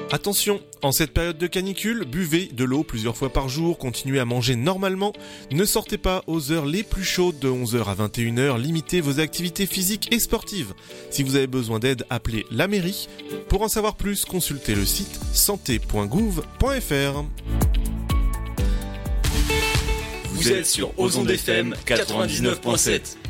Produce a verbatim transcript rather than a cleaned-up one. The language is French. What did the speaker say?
Attention, en cette période de canicule, buvez de l'eau plusieurs fois par jour, continuez à manger normalement, ne sortez pas aux heures les plus chaudes de onze heures à vingt et une heures, limitez vos activités physiques et sportives. Si vous avez besoin d'aide, appelez la mairie. Pour en savoir plus, consultez le site santé point gouv point f r. Vous êtes sur Ozon F M quatre-vingt-dix-neuf point sept.